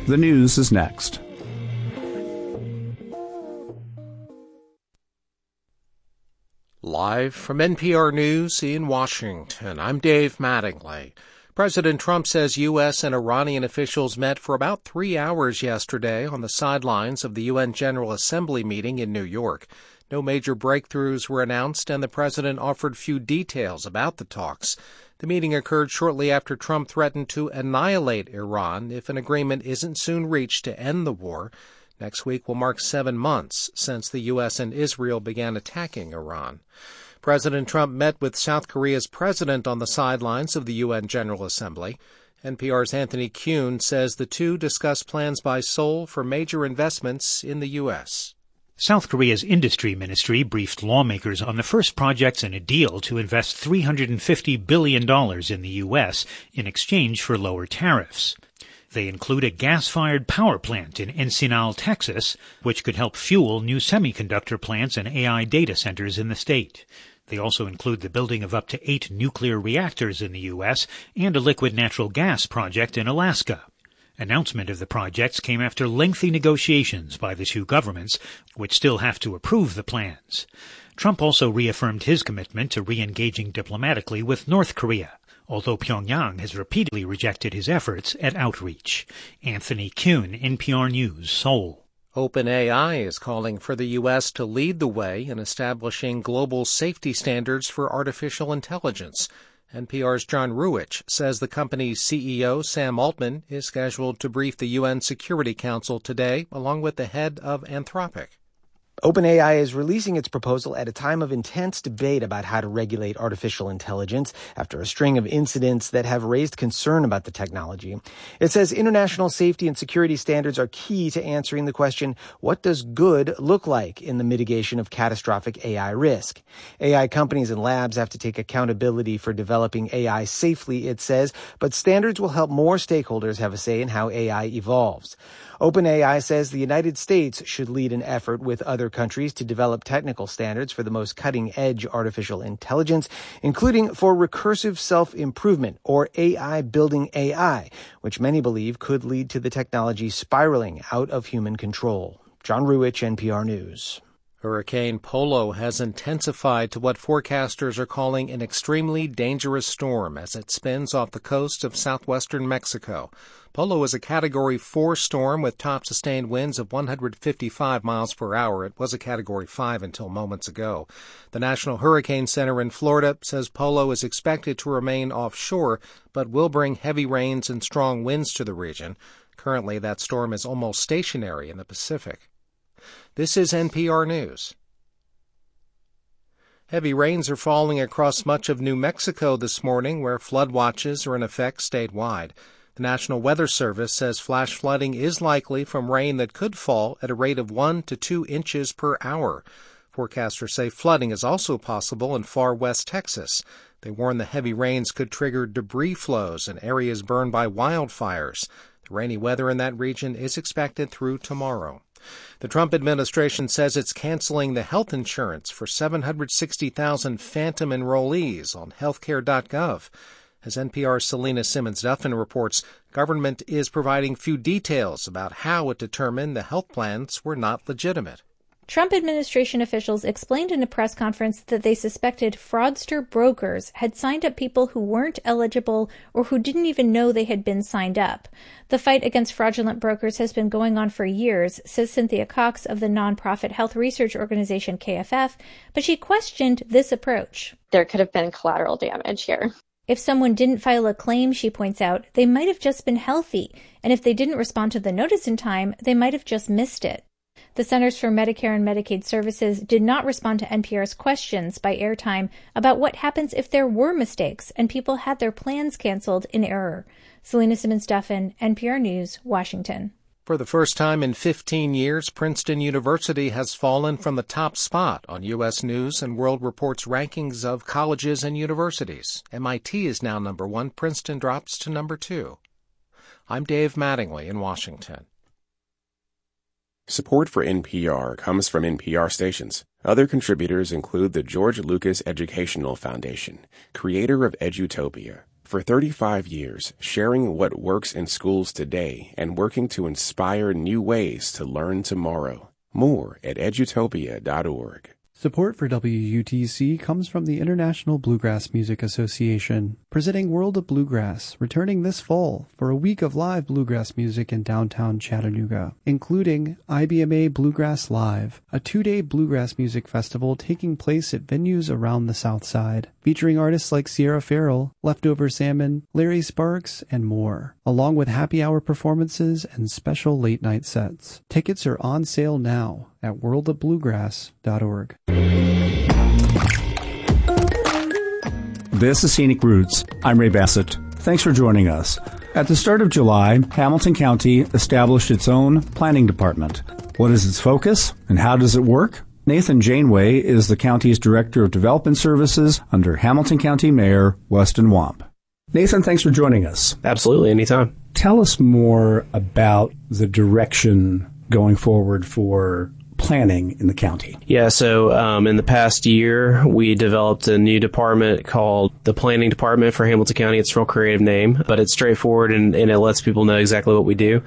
The news is next. Live from NPR News in Washington, I'm Dave Mattingly. President Trump says U.S. and Iranian officials met for about 3 hours yesterday on the sidelines of the UN General Assembly meeting in New York. No major breakthroughs were announced, and the president offered few details about the talks. The meeting occurred shortly after Trump threatened to annihilate Iran if an agreement isn't soon reached to end the war. Next week will mark 7 months since the U.S. and Israel began attacking Iran. President Trump met with South Korea's president on the sidelines of the UN General Assembly. NPR's Anthony Kuhn says the two discussed plans by Seoul for major investments in the U.S. South Korea's industry ministry briefed lawmakers on the first projects in a deal to invest $350 billion in the U.S. in exchange for lower tariffs. They include a gas-fired power plant in Encinal, Texas, which could help fuel new semiconductor plants and AI data centers in the state. They also include the building of up to 8 nuclear reactors in the U.S. and a liquid natural gas project in Alaska. Announcement of the projects came after lengthy negotiations by the two governments, which still have to approve the plans. Trump also reaffirmed his commitment to re-engaging diplomatically with North Korea, although Pyongyang has repeatedly rejected his efforts at outreach. Anthony Kuhn, NPR News, Seoul. OpenAI is calling for the U.S. to lead the way in establishing global safety standards for artificial intelligence. NPR's John Ruwitch says the company's CEO, Sam Altman, is scheduled to brief the UN Security Council today, along with the head of Anthropic. OpenAI is releasing its proposal at a time of intense debate about how to regulate artificial intelligence after a string of incidents that have raised concern about the technology. It says international safety and security standards are key to answering the question, what does good look like in the mitigation of catastrophic AI risk? AI companies and labs have to take accountability for developing AI safely, it says, but standards will help more stakeholders have a say in how AI evolves. OpenAI says the United States should lead an effort with other countries to develop technical standards for the most cutting-edge artificial intelligence, including for recursive self-improvement, or AI building AI, which many believe could lead to the technology spiraling out of human control. John Ruwitch, NPR News. Hurricane Polo has intensified to what forecasters are calling an extremely dangerous storm as it spins off the coast of southwestern Mexico. Polo is a Category 4 storm with top sustained winds of 155 miles per hour. It was a Category 5 until moments ago. The National Hurricane Center in Florida says Polo is expected to remain offshore, but will bring heavy rains and strong winds to the region. Currently, that storm is almost stationary in the Pacific. This is NPR News. Heavy rains are falling across much of New Mexico this morning, where flood watches are in effect statewide. The National Weather Service says flash flooding is likely from rain that could fall at a rate of 1 to 2 inches per hour. Forecasters say flooding is also possible in far west Texas. They warn the heavy rains could trigger debris flows in areas burned by wildfires. The rainy weather in that region is expected through tomorrow. The Trump administration says it's canceling the health insurance for 760,000 phantom enrollees on healthcare.gov. As NPR's Selena Simmons-Duffin reports, government is providing few details about how it determined the health plans were not legitimate. Trump administration officials explained in a press conference that they suspected fraudster brokers had signed up people who weren't eligible or who didn't even know they had been signed up. The fight against fraudulent brokers has been going on for years, says Cynthia Cox of the nonprofit health research organization KFF, but she questioned this approach. There could have been collateral damage here. If someone didn't file a claim, she points out, they might have just been healthy, and if they didn't respond to the notice in time, they might have just missed it. The Centers for Medicare and Medicaid Services did not respond to NPR's questions by airtime about what happens if there were mistakes and people had their plans canceled in error. Selena Simmons-Duffin, NPR News, Washington. For the first time in 15 years, Princeton University has fallen from the top spot on U.S. News and World Report's rankings of colleges and universities. MIT is now number 1. Princeton drops to number 2. I'm Dave Mattingly in Washington. Support for NPR comes from NPR stations. Other contributors include the George Lucas Educational Foundation, creator of Edutopia, For 35 years, sharing what works in schools today and working to inspire new ways to learn tomorrow. More at edutopia.org. Support for WUTC comes from the International Bluegrass Music Association, presenting World of Bluegrass, returning this fall for a week of live bluegrass music in downtown Chattanooga, including IBMA Bluegrass Live, a 2-day bluegrass music festival taking place at venues around the South Side, featuring artists like Sierra Farrell, Leftover Salmon, Larry Sparks, and more, along with happy hour performances and special late-night sets. Tickets are on sale now at worldofbluegrass.org. This is Scenic Roots. I'm Ray Bassett. Thanks for joining us. At the start of July, Hamilton County established its own planning department. What is its focus and how does it work? Nathan Janeway is the county's Director of Development Services under Hamilton County Mayor Weston Wamp. Nathan, thanks for joining us. Absolutely, anytime. Tell us more about the direction going forward for planning in the county. Yeah, so in the past year, we developed a new department called the Planning Department for Hamilton County. It's a real creative name, but it's straightforward and it lets people know exactly what we do.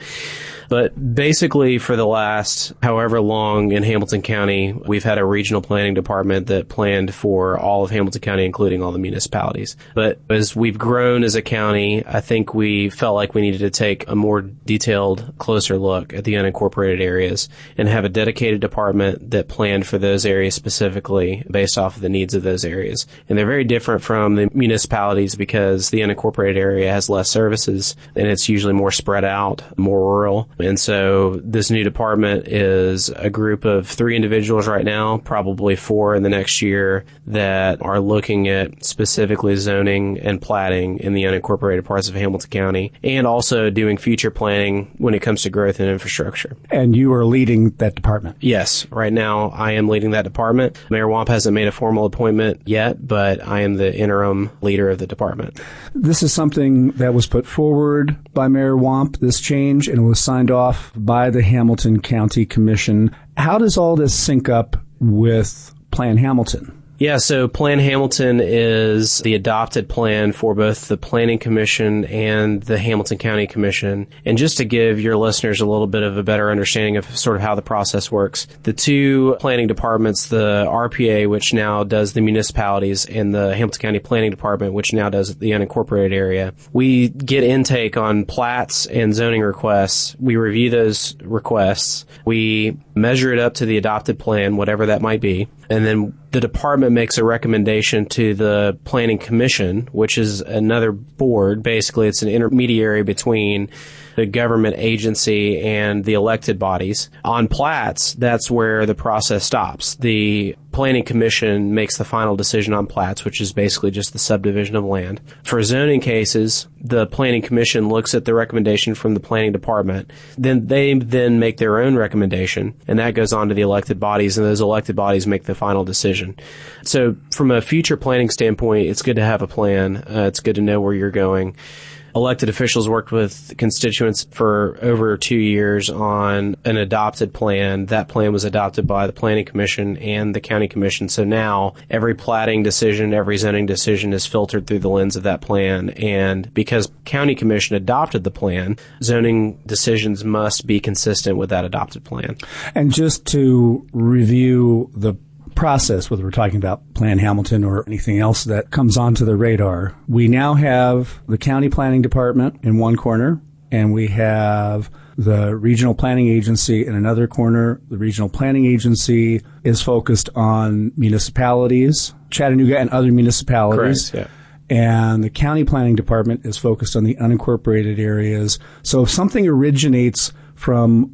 But basically, for the last however long in Hamilton County, we've had a regional planning department that planned for all of Hamilton County, including all the municipalities. But as we've grown as a county, I think we felt like we needed to take a more detailed, closer look at the unincorporated areas and have a dedicated department that planned for those areas specifically based off of the needs of those areas. And they're very different from the municipalities because the unincorporated area has less services and it's usually more spread out, more rural. And so this new department is a group of 3 individuals right now, probably 4 in the next year, that are looking at specifically zoning and platting in the unincorporated parts of Hamilton County and also doing future planning when it comes to growth and infrastructure. And you are leading that department? Yes. Right now, I am leading that department. Mayor Wamp hasn't made a formal appointment yet, but I am the interim leader of the department. This is something that was put forward by Mayor Wamp, this change, and it was signed off by the Hamilton County Commission. How does all this sync up with Plan Hamilton? Yeah, so Plan Hamilton is the adopted plan for both the Planning Commission and the Hamilton County Commission. And just to give your listeners a little bit of a better understanding of sort of how the process works, the 2 planning departments, the RPA, which now does the municipalities, and the Hamilton County Planning Department, which now does the unincorporated area, we get intake on plats and zoning requests. We review those requests. We measure it up to the adopted plan, whatever that might be. And then the department makes a recommendation to the Planning Commission, which is another board. Basically, it's an intermediary between the government agency and the elected bodies. On plats, that's where the process stops. The Planning Commission makes the final decision on plats, which is basically just the subdivision of land. For zoning cases, the Planning Commission looks at the recommendation from the Planning Department. Then they make their own recommendation, and that goes on to the elected bodies, and those elected bodies make the final decision. So from a future planning standpoint, it's good to have a plan. It's good to know where you're going. Elected officials worked with constituents for over 2 years on an adopted plan. That plan was adopted by the Planning Commission and the County Commission. So now every platting decision, every zoning decision is filtered through the lens of that plan. And because County Commission adopted the plan, zoning decisions must be consistent with that adopted plan. And just to review the process, whether we're talking about Plan Hamilton or anything else that comes onto the radar, we now have the county planning department in one corner, and we have the regional planning agency in another corner. The regional planning agency is focused on municipalities, Chattanooga and other municipalities. Correct, yeah. And the county planning department is focused on the unincorporated areas. So if something originates from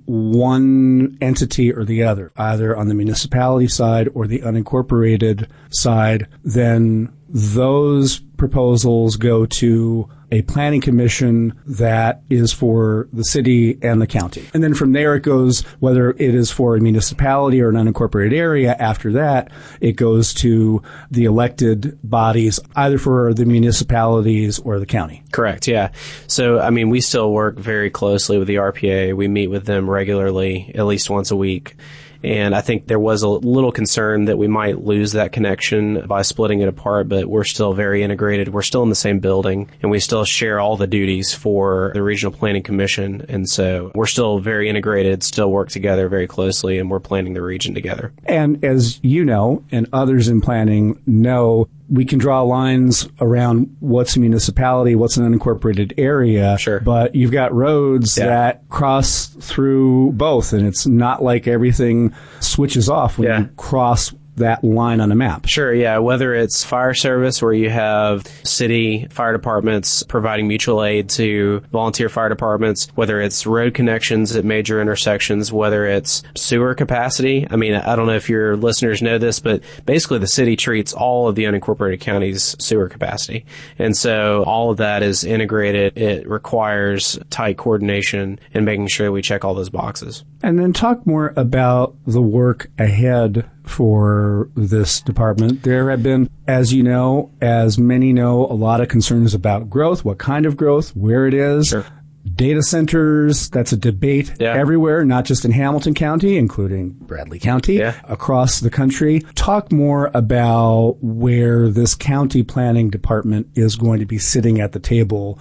one entity or the other, either on the municipality side or the unincorporated side, then those proposals go to a planning commission that is for the city and the county. And then from there it goes, whether it is for a municipality or an unincorporated area, after that it goes to the elected bodies, either for the municipalities or the county. Correct, yeah. So, I mean, we still work very closely with the RPA. We meet with them regularly, at least once a week. And I think there was a little concern that we might lose that connection by splitting it apart, but we're still very integrated. We're still in the same building, and we still share all the duties for the Regional Planning Commission. And so we're still very integrated, still work together very closely, and we're planning the region together. And as you know, and others in planning know, we can draw lines around what's a municipality, what's an unincorporated area. Sure. But you've got roads that cross through both, and it's not like everything switches off when you cross that line on a map. Sure, yeah. Whether it's fire service, where you have city fire departments providing mutual aid to volunteer fire departments, whether it's road connections at major intersections, whether it's sewer capacity. I mean, I don't know if your listeners know this, but basically the city treats all of the unincorporated counties' sewer capacity. And so all of that is integrated. It requires tight coordination and making sure we check all those boxes. And then talk more about the work ahead for this department. There have been, as you know, as many know, a lot of concerns about growth, what kind of growth, where it is. Sure. Data centers, that's a debate everywhere, not just in Hamilton County, including Bradley County, across the country. Talk more about where this county planning department is going to be sitting at the table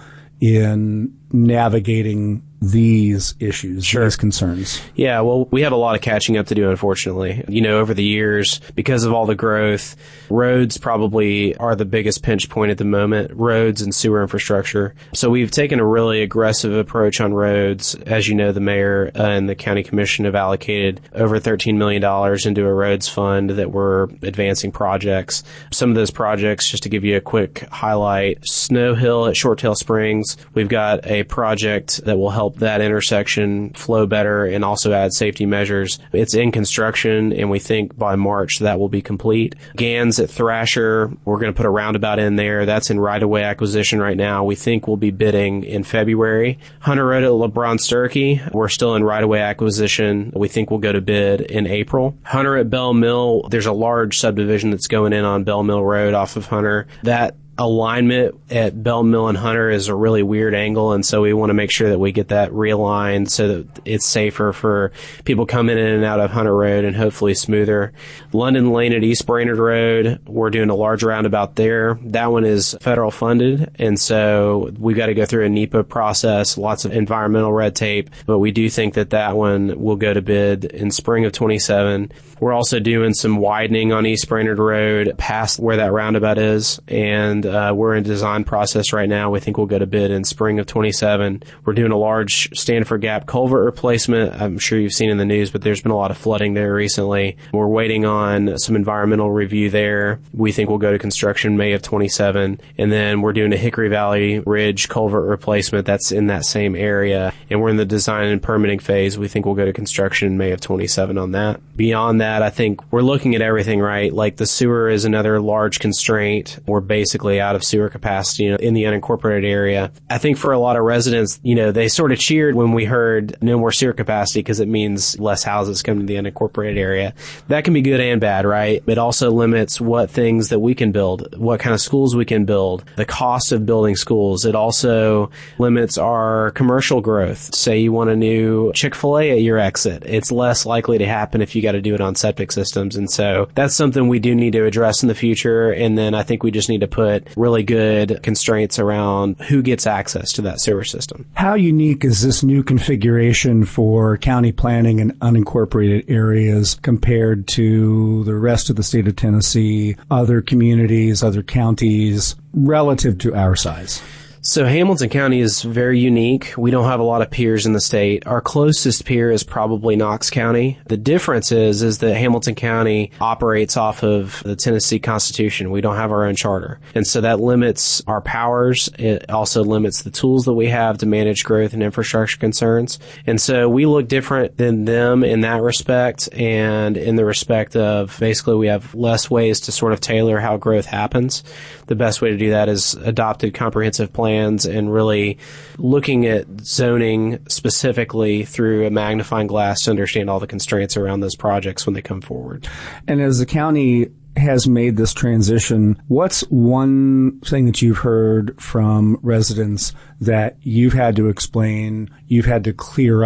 in navigating these issues, these concerns. Yeah, well, we have a lot of catching up to do, unfortunately. You know, over the years, because of all the growth, roads probably are the biggest pinch point at the moment, roads and sewer infrastructure. So we've taken a really aggressive approach on roads. As you know, the mayor and the county commission have allocated over $13 million into a roads fund that we're advancing projects. Some of those projects, just to give you a quick highlight, Snow Hill at Shorttail Springs, we've got a project that will help that intersection flow better and also add safety measures. It's in construction, and we think by March that will be complete. Gans at Thrasher, we're going to put a roundabout in there. That's in right-of-way acquisition right now. We think we'll be bidding in February. Hunter Road at LeBron Sturkey, we're still in right-of-way acquisition. We think we'll go to bid in April. Hunter at Bell Mill, there's a large subdivision that's going in on Bell Mill Road off of Hunter. That alignment at Bell Mill and Hunter is a really weird angle, and so we want to make sure that we get that realigned so that it's safer for people coming in and out of Hunter Road and hopefully smoother. London Lane at East Brainerd Road, we're doing a large roundabout there. That one is federal funded, and so we've got to go through a NEPA process, lots of environmental red tape, but we do think that that one will go to bid in spring of 27. We're also doing some widening on East Brainerd Road past where that roundabout is, and we're in design process right now. We think we'll go to bid in spring of 27. We're doing a large Stanford Gap culvert replacement. I'm sure you've seen in the news, but there's been a lot of flooding there recently. We're waiting on some environmental review there. We think we'll go to construction May of 27. And then we're doing a Hickory Valley Ridge culvert replacement that's in that same area. And we're in the design and permitting phase. We think we'll go to construction May of 27 on that. Beyond that, I think we're looking at everything, right? Like the sewer is another large constraint. We're basically out of sewer capacity in the unincorporated area. I think for a lot of residents, you know, they sort of cheered when we heard no more sewer capacity because it means less houses come to the unincorporated area. That can be good and bad, right? It also limits what things that we can build, what kind of schools we can build, the cost of building schools. It also limits our commercial growth. Say you want a new Chick-fil-A at your exit. It's less likely to happen if you got to do it on septic systems. And so that's something we do need to address in the future. And then I think we just need to put really good constraints around who gets access to that sewer system. How unique is this new configuration for county planning in unincorporated areas compared to the rest of the state of Tennessee, other communities, other counties, relative to our size? So Hamilton County is very unique. We don't have a lot of peers in the state. Our closest peer is probably Knox County. The difference is that Hamilton County operates off of the Tennessee Constitution. We don't have our own charter. And so that limits our powers. It also limits the tools that we have to manage growth and infrastructure concerns. And so we look different than them in that respect, and in the respect of basically we have less ways to sort of tailor how growth happens. The best way to do that is adopted comprehensive plans and really looking at zoning specifically through a magnifying glass to understand all the constraints around those projects when they come forward. And as the county has made this transition, what's one thing that you've heard from residents that you've had to explain, you've had to clear up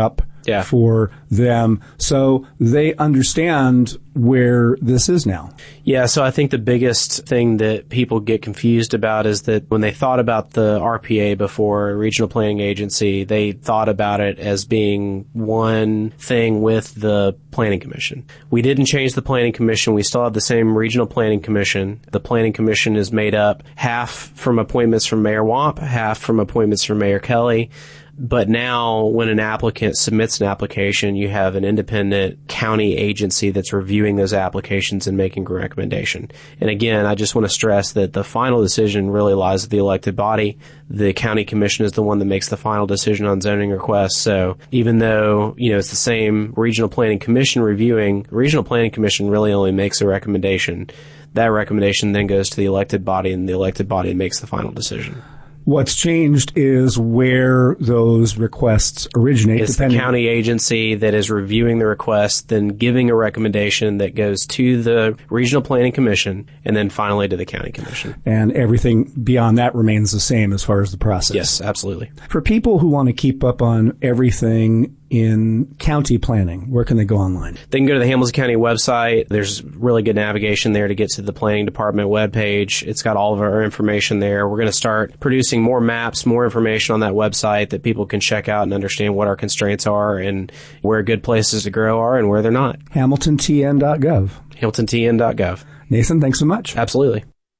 for them. So they understand where this is now. Yeah, so I think the biggest thing that people get confused about is that when they thought about the RPA before, Regional Planning Agency, they thought about it as being one thing with the Planning Commission. We didn't change the Planning Commission. We still have the same Regional Planning Commission. The Planning Commission is made up half from appointments from Mayor Wamp, half from appointments from Mayor Kelly. But now when an applicant submits an application, you have an independent county agency that's reviewing those applications and making a recommendation. And again, I just want to stress that the final decision really lies with the elected body. The county commission is the one that makes the final decision on zoning requests. So even though, it's the same regional planning commission reviewing, the regional planning commission really only makes a recommendation. That recommendation then goes to the elected body, and the elected body makes the final decision. What's changed is where those requests originate. It's the county agency that is reviewing the request, then giving a recommendation that goes to the Regional Planning Commission, and then finally to the county commission. And everything beyond that remains the same as far as the process. Yes, absolutely. For people who want to keep up on everything in county planning, where can they go online? They can go to the Hamilton County website. There's really good navigation there to get to the planning department webpage. It's got all of our information there. We're going to start producing more maps, more information on that website that people can check out and understand what our constraints are and where good places to grow are and where they're not. HamiltonTN.gov. HamiltonTN.gov. Nathan, thanks so much. Absolutely.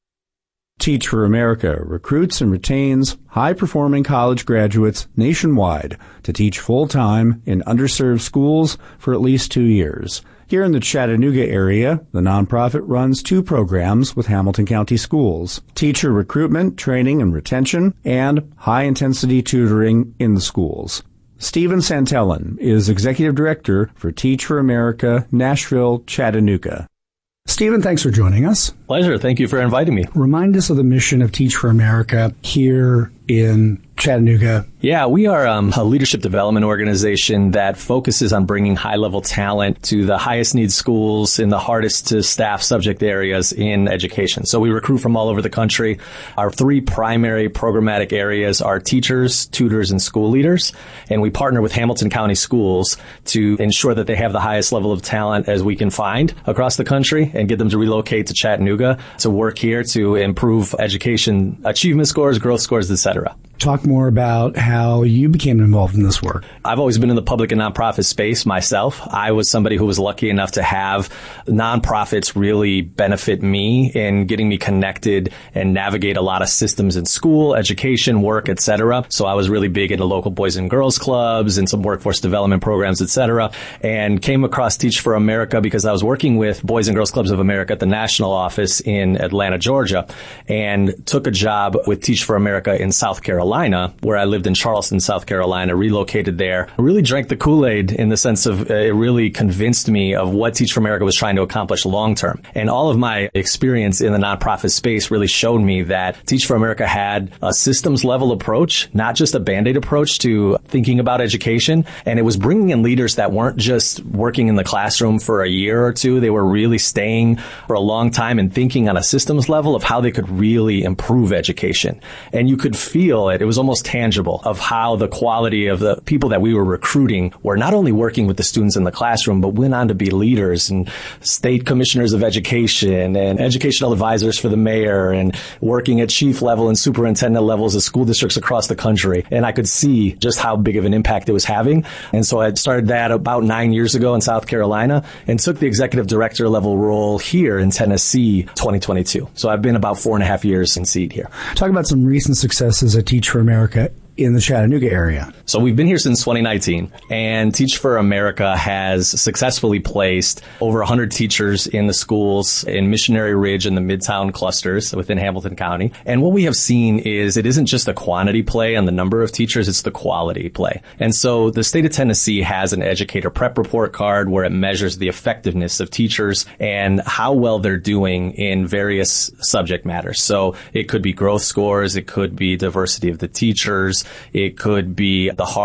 Teach for America recruits and retains high-performing college graduates nationwide to teach full-time in underserved schools for at least 2 years. Here in the Chattanooga area, the nonprofit runs 2 programs with Hamilton County Schools: teacher recruitment, training, and retention, and high-intensity tutoring in the schools. Stephen Santellin is Executive Director for Teach for America, Nashville, Chattanooga. Stephen, thanks for joining us. Pleasure. Thank you for inviting me. Remind us of the mission of Teach for America here in Chattanooga. Yeah, we are a leadership development organization that focuses on bringing high-level talent to the highest need schools in the hardest to staff subject areas in education. So we recruit from all over the country. Our 3 primary programmatic areas are teachers, tutors, and school leaders. And we partner with Hamilton County Schools to ensure that they have the highest level of talent as we can find across the country and get them to relocate to Chattanooga to work here to improve education achievement scores, growth scores, etc. Talk more about how you became involved in this work. I've always been in the public and nonprofit space myself. I was somebody who was lucky enough to have nonprofits really benefit me in getting me connected and navigate a lot of systems in school, education, work, etc. So I was really big into local boys and girls clubs and some workforce development programs, etc. And came across Teach for America because I was working with Boys and Girls Clubs of America at the national office in Atlanta, Georgia, and took a job with Teach for America in South Carolina, where I lived in Charleston, South Carolina, relocated there. I really drank the Kool-Aid in the sense of it really convinced me of what Teach for America was trying to accomplish long term. And all of my experience in the nonprofit space really showed me that Teach for America had a systems level approach, not just a Band-Aid approach to thinking about education. And it was bringing in leaders that weren't just working in the classroom for a year or two. They were really staying for a long time and thinking on a systems level of how they could really improve education. And you could feel it. It was almost tangible of how the quality of the people that we were recruiting were not only working with the students in the classroom, but went on to be leaders and state commissioners of education and educational advisors for the mayor and working at chief level and superintendent levels of school districts across the country. And I could see just how big of an impact it was having. And so I started that about 9 years ago in South Carolina and took the executive director level role here in Tennessee 2022. So I've been about 4.5 years in seat here. Talk about some recent successes at Teach for America in the Chattanooga area. So we've been here since 2019, and Teach for America has successfully placed over 100 teachers in the schools in Missionary Ridge and the Midtown clusters within Hamilton County. And what we have seen is it isn't just a quantity play on the number of teachers, it's the quality play. And so the state of Tennessee has an educator prep report card where it measures the effectiveness of teachers and how well they're doing in various subject matters. So it could be growth scores, it could be diversity of the teachers, it could be the hard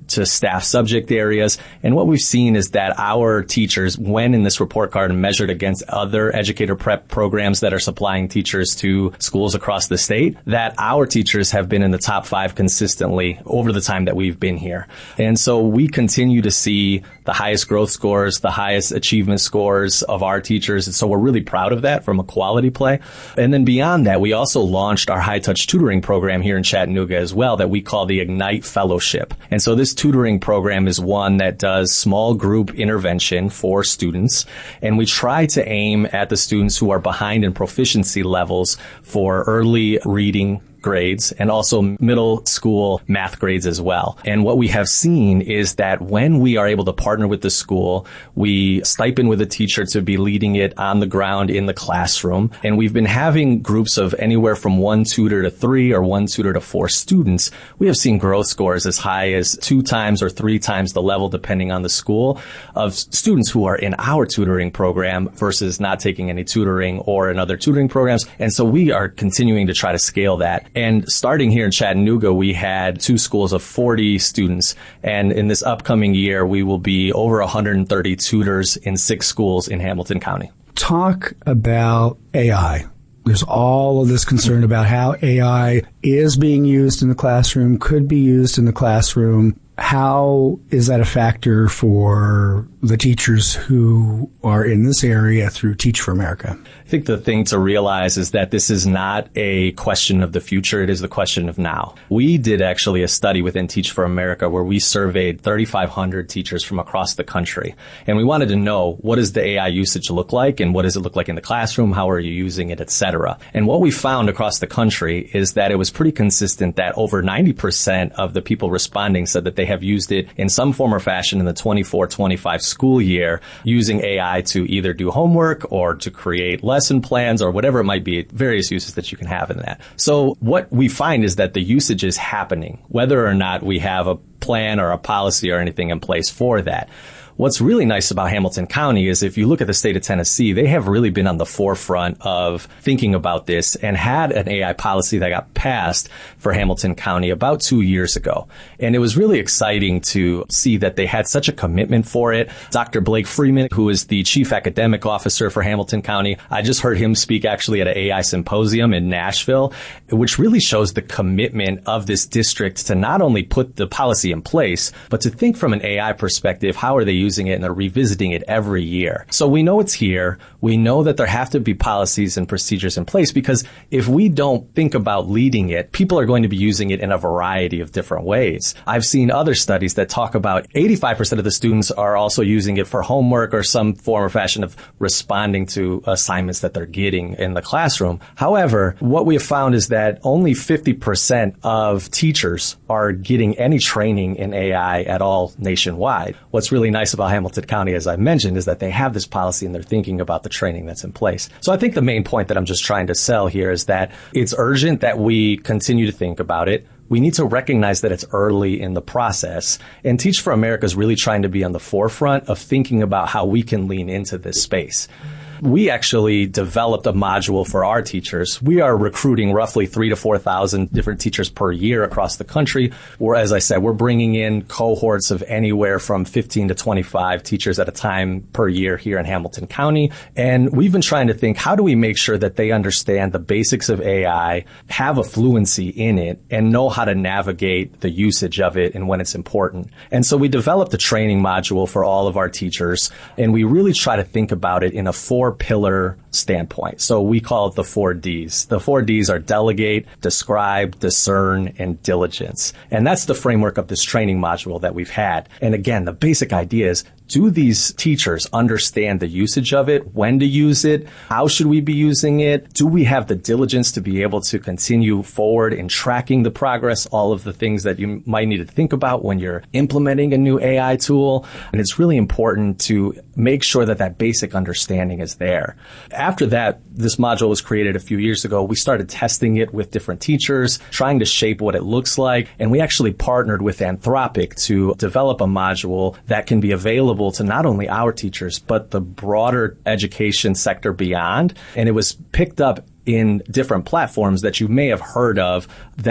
to staff subject areas. And what we've seen is that our teachers, when in this report card and measured against other educator prep programs that are supplying teachers to schools across the state, that our teachers have been in the top 5 consistently over the time that we've been here. And so we continue to see the highest growth scores, the highest achievement scores of our teachers. And so we're really proud of that from a quality play. And then beyond that, we also launched our high touch tutoring program here in Chattanooga as well that we call the Ignite Fellowship. And so this tutoring program is one that does small group intervention for students. And we try to aim at the students who are behind in proficiency levels for early reading grades and also middle school math grades as well. And what we have seen is that when we are able to partner with the school, we stipend with a teacher to be leading it on the ground in the classroom. And we've been having groups of anywhere from 1 tutor to 3 or 1 tutor to 4 students. We have seen growth scores as high as 2 times or 3 times the level, depending on the school, of students who are in our tutoring program versus not taking any tutoring or in other tutoring programs. And so we are continuing to try to scale that. And starting here in Chattanooga, we had 2 schools of 40 students. And in this upcoming year, we will be over 130 tutors in 6 schools in Hamilton County. Talk about AI. There's all of this concern about how AI is being used in the classroom, could be used in the classroom. How is that a factor for the teachers who are in this area through Teach for America? I think the thing to realize is that this is not a question of the future. It is the question of now. We did actually a study within Teach for America where we surveyed 3,500 teachers from across the country. And we wanted to know, what does the AI usage look like? And what does it look like in the classroom? How are you using it, et cetera? And what we found across the country is that it was pretty consistent that over 90% of the people responding said that they have used it in some form or fashion in the 24-25 school year, using AI to either do homework or to create lesson plans or whatever it might be, various uses that you can have in that. So what we find is that the usage is happening, whether or not we have a plan or a policy or anything in place for that. What's really nice about Hamilton County is if you look at the state of Tennessee, they have really been on the forefront of thinking about this and had an AI policy that got passed for Hamilton County about 2 years ago. And it was really exciting to see that they had such a commitment for it. Dr. Blake Freeman, who is the chief academic officer for Hamilton County, I just heard him speak actually at an AI symposium in Nashville, which really shows the commitment of this district to not only put the policy in place, but to think from an AI perspective, how are they using it, and they're revisiting it every year. So we know it's here. We know that there have to be policies and procedures in place, because if we don't think about leading it, people are going to be using it in a variety of different ways. I've seen other studies that talk about 85% of the students are also using it for homework or some form or fashion of responding to assignments that they're getting in the classroom. However, what we have found is that only 50% of teachers are getting any training in AI at all nationwide. What's really nice about Hamilton County, as I mentioned, is that they have this policy and they're thinking about the training that's in place. So I think the main point that I'm just trying to sell here is that it's urgent that we continue to think about it. We need to recognize that it's early in the process. And Teach for America is really trying to be on the forefront of thinking about how we can lean into this space. We actually developed a module for our teachers. We are recruiting roughly 3,000 to 4,000 different teachers per year across the country. Where, as I said, we're bringing in cohorts of anywhere from 15 to 25 teachers at a time per year here in Hamilton County. And we've been trying to think, how do we make sure that they understand the basics of AI, have a fluency in it, and know how to navigate the usage of it and when it's important. And so we developed a training module for all of our teachers, and we really try to think about it in a 4-pillar standpoint. So we call it the 4 Ds. The 4 Ds are delegate, describe, discern, and diligence. And that's the framework of this training module that we've had. And again, the basic idea is, do these teachers understand the usage of it? When to use it? How should we be using it? Do we have the diligence to be able to continue forward in tracking the progress, all of the things that you might need to think about when you're implementing a new AI tool? And it's really important to make sure that that basic understanding is there. After that, this module was created a few years ago. We started testing it with different teachers, trying to shape what it looks like. And we actually partnered with Anthropic to develop a module that can be available to not only our teachers, but the broader education sector beyond. And it was picked up in different platforms that you may have heard of that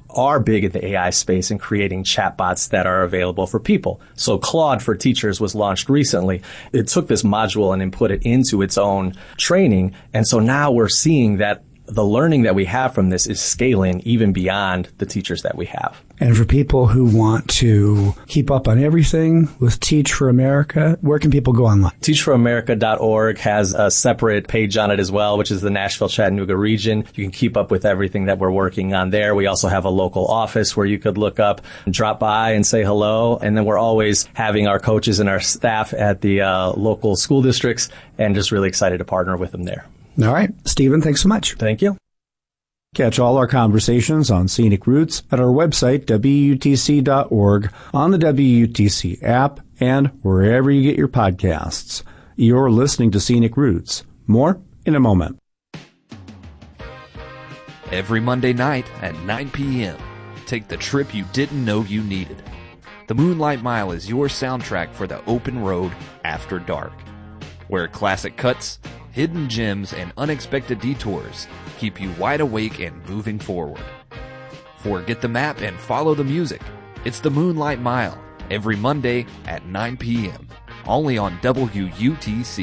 are big in the AI space and creating chatbots that are available for people. So Claude for Teachers was launched recently. It took this module and then put it into its own training. And so now we're seeing that the learning that we have from this is scaling even beyond the teachers that we have. And for people who want to keep up on everything with Teach for America, where can people go online? TeachForAmerica.org has a separate page on it as well, which is the Nashville-Chattanooga region. You can keep up with everything that we're working on there. We also have a local office where you could look up and drop by and say hello. And then we're always having our coaches and our staff at the local school districts, and just really excited to partner with them there. All right. Stephen, thanks so much. Thank you. Catch all our conversations on Scenic Roots at our website, WUTC.org, on the WUTC app, and wherever you get your podcasts. You're listening to Scenic Roots. More in a moment. Every Monday night at 9 p.m., take the trip you didn't know you needed. The Moonlight Mile is your soundtrack for the open road after dark, where classic cuts, hidden gems, and unexpected detours keep you wide awake and moving forward. Forget the map and follow the music. It's the Moonlight Mile, every Monday at 9 p.m., only on WUTC.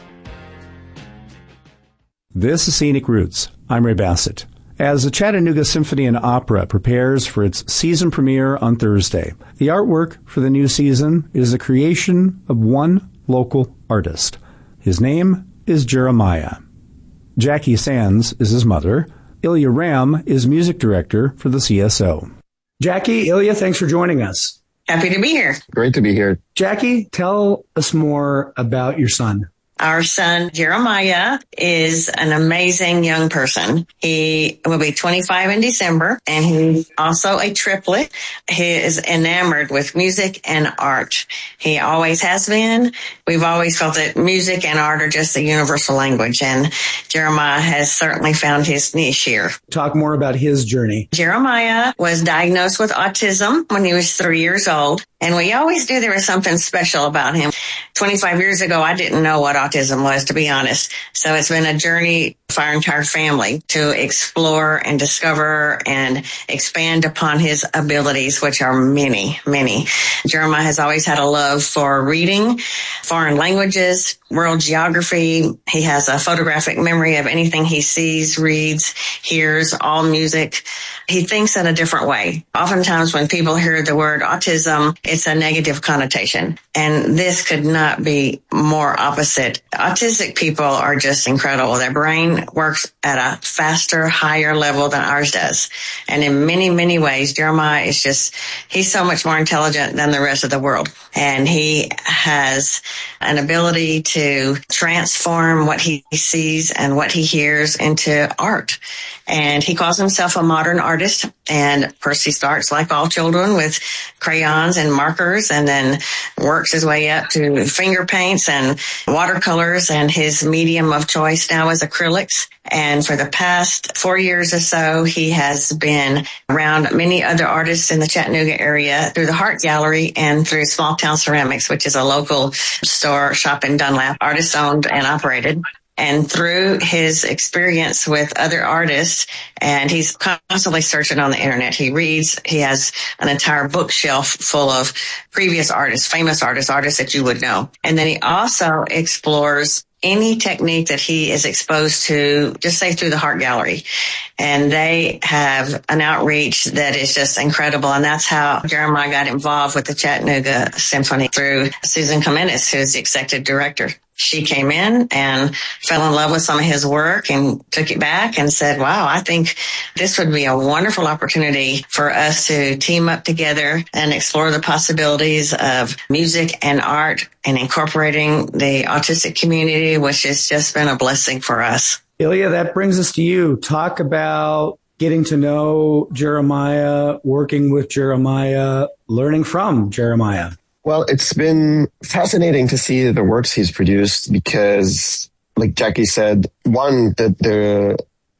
This is Scenic Roots. I'm Ray Bassett. As the Chattanooga Symphony and Opera prepares for its season premiere on Thursday, the artwork for the new season is a creation of one local artist. His name is Jeremiah. Jackie Sands is his mother. Ilya Ram is music director for the CSO. Jackie, Ilya, thanks for joining us. Happy to be here. Great to be here. Jackie, tell us more about your son. Our son, Jeremiah, is an amazing young person. He will be 25 in December, and he's also a triplet. He is enamored with music and art. He always has been. We've always felt that music and art are just a universal language, and Jeremiah has certainly found his niche here. Talk more about his journey. Jeremiah was diagnosed with autism when he was 3 years old, and we always knew there was something special about him. 25 years ago, I didn't know what autism was, to be honest. So it's been a journey for our entire family to explore and discover and expand upon his abilities, which are many, many. Jeremiah has always had a love for reading, foreign languages, world geography. He has a photographic memory of anything he sees, reads, hears, all music. He thinks in a different way. Oftentimes when people hear the word autism, it's a negative connotation. And this could not be more opposite. Autistic people are just incredible. Their brain works at a faster, higher level than ours does. And in many, many ways, Jeremiah is he's so much more intelligent than the rest of the world. And he has an ability to transform what he sees and what he hears into art. And he calls himself a modern artist. And of course, he starts like all children with crayons and markers, and then works his way up to finger paints and watercolors. And his medium of choice now is acrylics. And for the past 4 years or so, he has been around many other artists in the Chattanooga area through the Hart Gallery and through Small Town Ceramics, which is a local shop in Dunlap, artist owned and operated. And through his experience with other artists, and he's constantly searching on the internet. He reads, he has an entire bookshelf full of previous artists, famous artists that you would know. And then he also explores any technique that he is exposed to, just say through the Hart Gallery. And they have an outreach that is just incredible. And that's how Jeremiah got involved with the Chattanooga Symphony through Susan Comenis, who's the executive director. She came in and fell in love with some of his work and took it back and said, wow, I think this would be a wonderful opportunity for us to team up together and explore the possibilities of music and art and incorporating the autistic community, which has just been a blessing for us. Ilya, that brings us to you. Talk about getting to know Jeremiah, working with Jeremiah, learning from Jeremiah. Well, it's been fascinating to see the works he's produced because, like Jackie said, one, the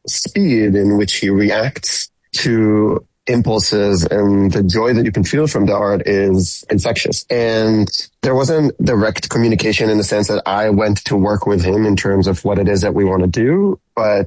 speed in which he reacts to impulses and the joy that you can feel from the art is infectious. And there wasn't direct communication in the sense that I went to work with him in terms of what it is that we want to do, but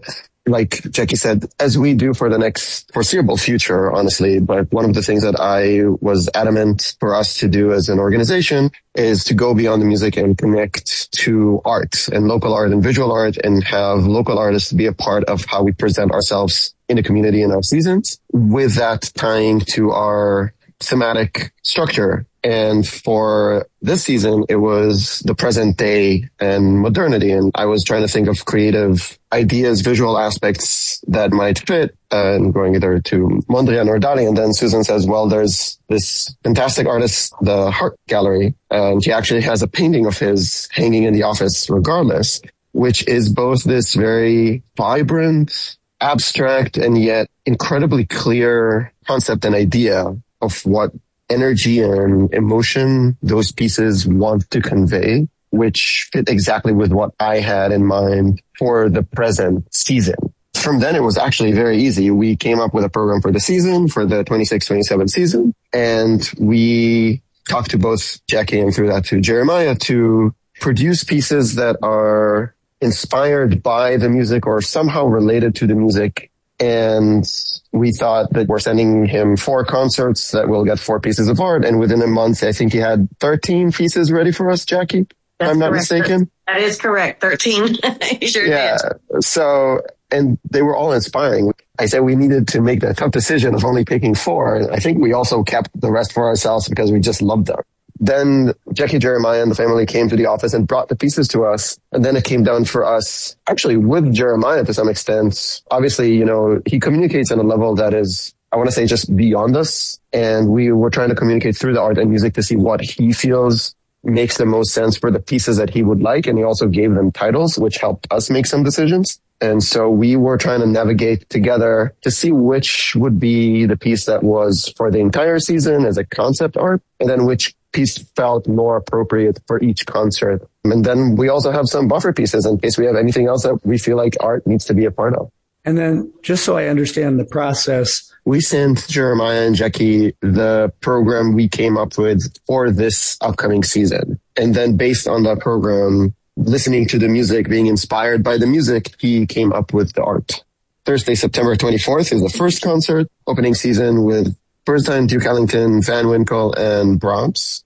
like Jackie said, as we do for the next foreseeable future, honestly. But one of the things that I was adamant for us to do as an organization is to go beyond the music and connect to art and local art and visual art and have local artists be a part of how we present ourselves in the community in our seasons, with that tying to our thematic structure. And for this season, it was the present day and modernity. And I was trying to think of creative ideas, visual aspects that might fit, and going either to Mondrian or Dali. And then Susan says, well, there's this fantastic artist, the Hart Gallery, and he actually has a painting of his hanging in the office regardless, which is both this very vibrant, abstract, and yet incredibly clear concept and idea of what energy and emotion those pieces want to convey, which fit exactly with what I had in mind for the present season. From then, it was actually very easy. We came up with a program for the season, for the 26-27 season, and we talked to both Jackie and through that to Jeremiah to produce pieces that are inspired by the music or somehow related to the music. And we thought that we're sending him 4 concerts that will get 4 pieces of art. And within a month, I think he had 13 pieces ready for us, Jackie, if I'm not mistaken. That is correct. 13. You sure did. So, and they were all inspiring. I said we needed to make the tough decision of only picking 4. And I think we also kept the rest for ourselves because we just loved them. Then Jackie, Jeremiah, and the family came to the office and brought the pieces to us. And then it came down for us, actually with Jeremiah to some extent. Obviously, you know, he communicates on a level that is, I want to say, just beyond us. And we were trying to communicate through the art and music to see what he feels makes the most sense for the pieces that he would like. And he also gave them titles, which helped us make some decisions. And so we were trying to navigate together to see which would be the piece that was for the entire season as a concept art, and then which piece felt more appropriate for each concert. And then we also have some buffer pieces in case we have anything else that we feel like art needs to be a part of. And then just so I understand the process, we sent Jeremiah and Jackie the program we came up with for this upcoming season. And then based on that program, listening to the music, being inspired by the music, he came up with the art. Thursday, September 24th is the first concert, opening season with Bernstein, Duke Ellington, Van Winkle, and Brahms.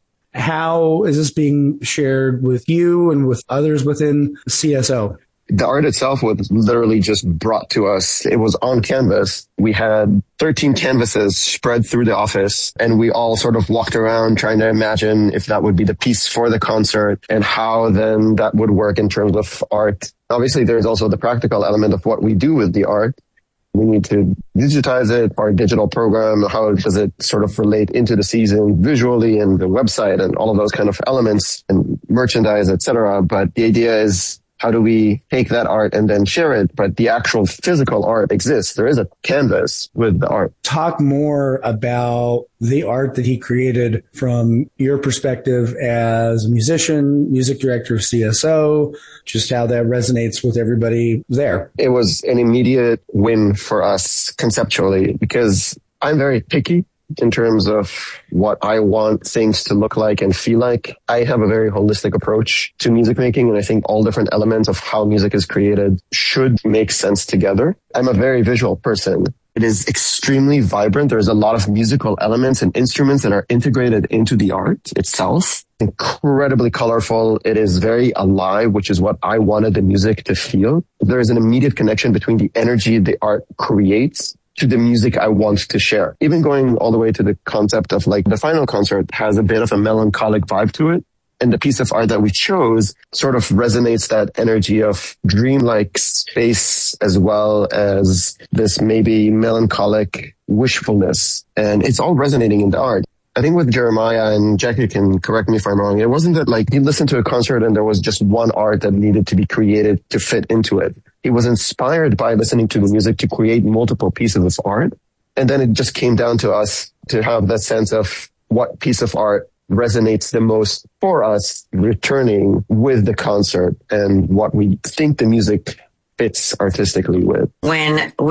How is this being shared with you and with others within CSO? The art itself was literally just brought to us. It was on canvas. We had 13 canvases spread through the office, and we all sort of walked around trying to imagine if that would be the piece for the concert and how then that would work in terms of art. Obviously, there's also the practical element of what we do with the art. We need to digitize it, our digital program. How does it sort of relate into the season visually and the website and all of those kind of elements and merchandise, etc. But the idea is, how do we take that art and then share it? But the actual physical art exists. There is a canvas with the art. Talk more about the art that he created from your perspective as a musician, music director of CSO, just how that resonates with everybody there. It was an immediate win for us conceptually because I'm very picky in terms of what I want things to look like and feel like. I have a very holistic approach to music making, and I think all different elements of how music is created should make sense together. I'm a very visual person. It is extremely vibrant. There's a lot of musical elements and instruments that are integrated into the art itself. Incredibly colorful. It is very alive, which is what I wanted the music to feel. There is an immediate connection between the energy the art creates to the music I want to share. Even going all the way to the concept of like the final concert has a bit of a melancholic vibe to it. And the piece of art that we chose sort of resonates that energy of dreamlike space as well as this maybe melancholic wishfulness. And it's all resonating in the art. I think with Jeremiah, and Jackie can correct me if I'm wrong, it wasn't that like he listened to a concert and there was just one art that needed to be created to fit into it. He was inspired by listening to the music to create multiple pieces of art. And then it just came down to us to have that sense of what piece of art resonates the most for us returning with the concert and what we think the music fits artistically with. When